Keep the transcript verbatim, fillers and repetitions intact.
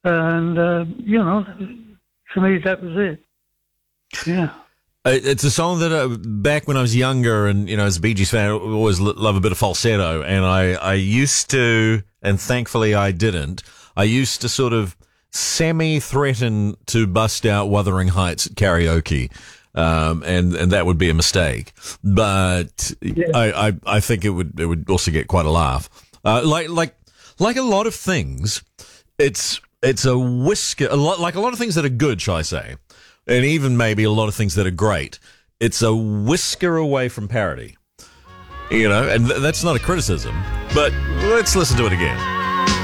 and uh, you know, for me that was it. Yeah. Uh, It's a song that uh, back when I was younger and, you know, as a Bee Gees fan, I always lo- love a bit of falsetto. And I, I used to, and thankfully I didn't, I used to sort of semi-threaten to bust out Wuthering Heights at karaoke. Um, and, and that would be a mistake. But Yeah. I, I, I think it would, it would also get quite a laugh. Uh, like, like, like a lot of things, it's, it's a whisker, a lot, like a lot of things that are good, shall I say. And even maybe a lot of things that are great. It's a whisker away from parody. You know, and th- that's not a criticism, but let's listen to it again.